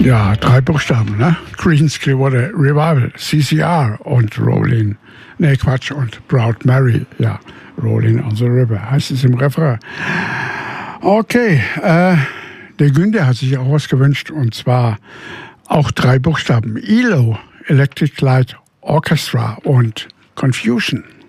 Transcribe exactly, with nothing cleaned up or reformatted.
Ja, drei Buchstaben, ne? Creedence Clearwater Revival, C C R und Rolling, ne Quatsch, und Proud Mary, ja, Rolling on the River, heißt es im Refrain. Okay, äh, der Günther hat sich auch was gewünscht, und zwar auch drei Buchstaben, E L O, Electric Light Orchestra und Confusion.